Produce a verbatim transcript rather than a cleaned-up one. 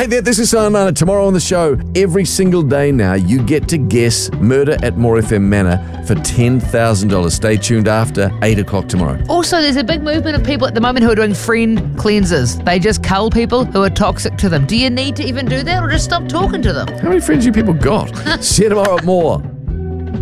Hey there, this is Sanana. Tomorrow on the show, every single day now, you get to guess Murder at More F M Manor for ten thousand dollars. Stay tuned after eight o'clock tomorrow. Also, there's a big movement of people at the moment who are doing friend cleansers. They just cull people who are toxic to them. Do you need to even do that or just stop talking to them? How many friends you people got? See you tomorrow at More.